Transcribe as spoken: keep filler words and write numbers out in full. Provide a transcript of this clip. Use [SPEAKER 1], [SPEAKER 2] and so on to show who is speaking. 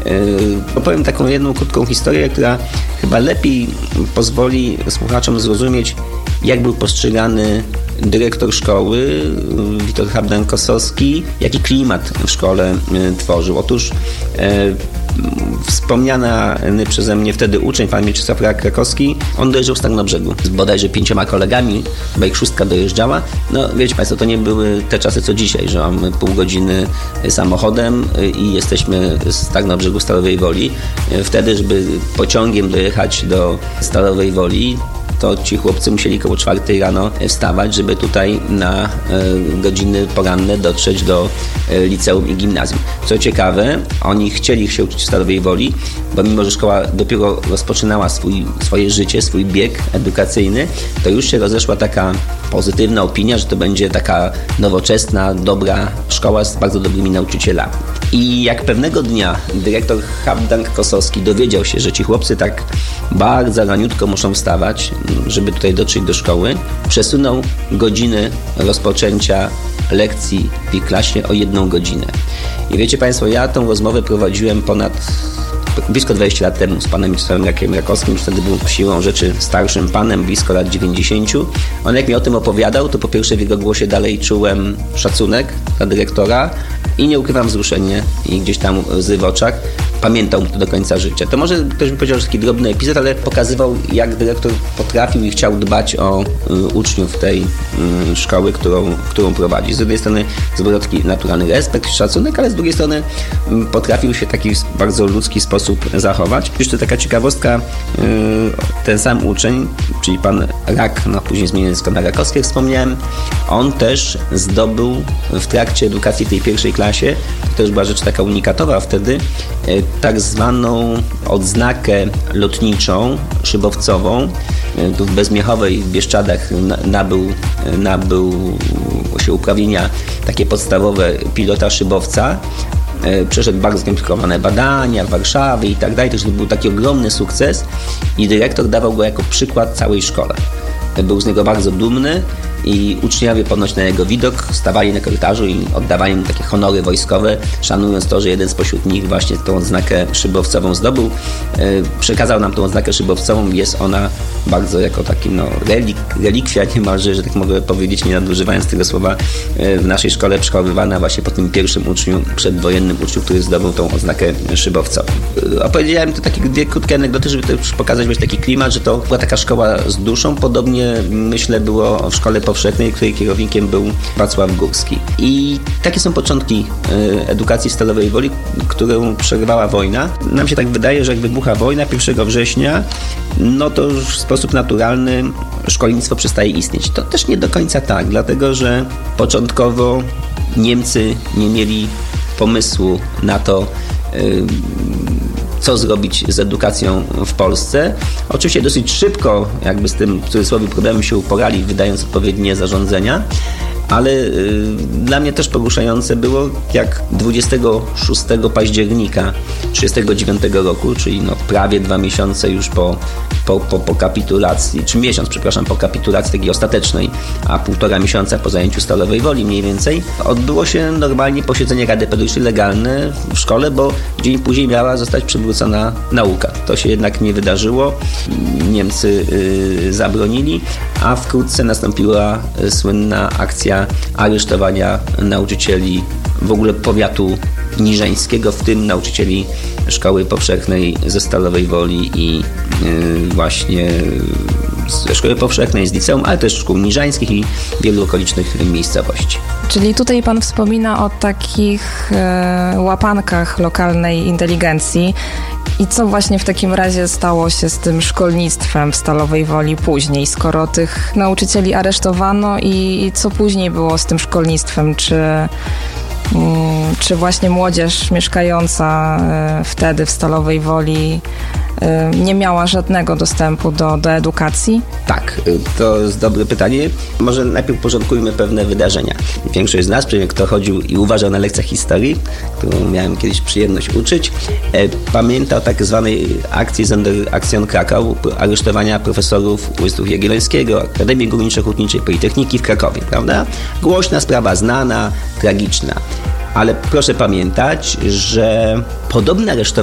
[SPEAKER 1] Opowiem taką jedną krótką historię, która chyba lepiej pozwoli słuchaczom zrozumieć, jak był postrzegany dyrektor szkoły, Witold Habdank-Kosowski, jaki klimat w szkole tworzył. Otóż e, wspomniany przeze mnie wtedy uczeń, pan Mieczysław Krakowski, on dojeżdżał z Tarnobrzegu z bodajże pięcioma kolegami, chyba ich szóstka dojeżdżała. No wiecie Państwo, to nie były te czasy co dzisiaj, że mamy pół godziny samochodem i jesteśmy z Tarnobrzegu, Stalowej Woli. Wtedy, żeby pociągiem dojechać do Stalowej Woli, to ci chłopcy musieli koło czwartej rano wstawać, żeby tutaj na e, godziny poranne dotrzeć do e, liceum i gimnazjum. Co ciekawe, oni chcieli się uczyć w Stalowej Woli, bo mimo, że szkoła dopiero rozpoczynała swój, swoje życie, swój bieg edukacyjny, to już się rozeszła taka pozytywna opinia, że to będzie taka nowoczesna, dobra szkoła z bardzo dobrymi nauczycielami. I jak pewnego dnia dyrektor Habdank-Kosowski dowiedział się, że ci chłopcy tak bardzo raniutko muszą wstawać, żeby tutaj dotrzeć do szkoły, przesunął godziny rozpoczęcia lekcji w ich klasie o jedną godzinę. I wiecie Państwo, ja tą rozmowę prowadziłem ponad blisko dwadzieścia lat temu z panem Mieczysławem Rakowskim, już wtedy był siłą rzeczy starszym panem, blisko lat dziewięćdziesięciu. On jak mi o tym opowiadał, to po pierwsze w jego głosie dalej czułem szacunek dla dyrektora i nie ukrywam wzruszenie i gdzieś tam łzy w oczach. Pamiętał mu to do końca życia. To może ktoś by powiedział, że taki drobny epizod, ale pokazywał, jak dyrektor potrafił i chciał dbać o y, uczniów tej y, szkoły, którą, którą prowadzi. Z jednej strony zdobył taki naturalny respekt, szacunek, ale z drugiej strony y, potrafił się w taki bardzo ludzki sposób zachować. Jeszcze taka ciekawostka, y, ten sam uczeń, czyli pan Rak, no później zmieniony nazwisko na Rakowskie, wspomniałem, on też zdobył w trakcie edukacji tej pierwszej klasie, to też była rzecz taka unikatowa wtedy, y, tak zwaną odznakę lotniczą, szybowcową. Tu w Bezmiechowej, w Bieszczadach nabył, nabył się uprawnienia takie podstawowe pilota szybowca. Przeszedł bardzo skomplikowane badania w Warszawie i tak dalej. To był taki ogromny sukces i dyrektor dawał go jako przykład całej szkole. Był z niego bardzo dumny i uczniowie ponoć na jego widok stawali na korytarzu i oddawali mu takie honory wojskowe, szanując to, że jeden spośród nich właśnie tą odznakę szybowcową zdobył. Przekazał nam tą odznakę szybowcową, jest ona bardzo jako taki no, relik, relikwia niemalże, że tak mogę powiedzieć, nie nadużywając tego słowa, w naszej szkole przechowywana właśnie po tym pierwszym uczniu, przedwojennym uczniu, który zdobył tą odznakę szybowcową. Opowiedziałem to takie dwie krótkie anegdoty, żeby też pokazać właśnie taki klimat, że to była taka szkoła z duszą. Podobnie myślę było w szkole powszechnej, której kierownikiem był Wacław Górski. I takie są początki edukacji w Stalowej Woli, którą przerwała wojna. Nam się tak wydaje, że jak wybucha wojna pierwszego września, no to już w sposób naturalny szkolnictwo przestaje istnieć. To też nie do końca tak, dlatego że początkowo Niemcy nie mieli pomysłu na to, co zrobić z edukacją w Polsce. Oczywiście dosyć szybko jakby z tym w cudzysłowie problemem się uporali, wydając odpowiednie zarządzenia, ale y, dla mnie też poruszające było, jak dwudziestego szóstego października trzydziestego dziewiątego roku, czyli no prawie dwa miesiące już po, po, po, po kapitulacji, czy miesiąc, przepraszam, po kapitulacji takiej ostatecznej, a półtora miesiąca po zajęciu Stalowej Woli mniej więcej, odbyło się normalnie posiedzenie Rady Pedagogycznej legalne w szkole, bo dzień później miała zostać przywrócona nauka. To się jednak nie wydarzyło. Niemcy y, zabronili, a wkrótce nastąpiła y, słynna akcja aresztowania nauczycieli w ogóle powiatu niżeńskiego, w tym nauczycieli szkoły powszechnej ze Stalowej Woli i yy, właśnie ze szkoły powszechnej, z liceum, ale też szkół niżańskich i wielu okolicznych miejscowości.
[SPEAKER 2] Czyli tutaj pan wspomina o takich e, łapankach lokalnej inteligencji. I co właśnie w takim razie stało się z tym szkolnictwem w Stalowej Woli później, skoro tych nauczycieli aresztowano i, i co później było z tym szkolnictwem? Czy, mm, czy właśnie młodzież mieszkająca y, wtedy w Stalowej Woli y, nie miała żadnego dostępu do, do edukacji?
[SPEAKER 1] Tak, to jest dobre pytanie. Może najpierw porządkujmy pewne wydarzenia. Większość z nas, przynajmniej kto chodził i uważał na lekcjach historii, którą miałem kiedyś przyjemność uczyć, pamięta o tak zwanej akcji Sonderaktion Krakau, aresztowania profesorów Uniwersytetu Jagiellońskiego, Akademii Górniczo-Hutniczej, Politechniki w Krakowie, prawda? Głośna sprawa, znana, tragiczna. Ale proszę pamiętać, że podobne aresztowania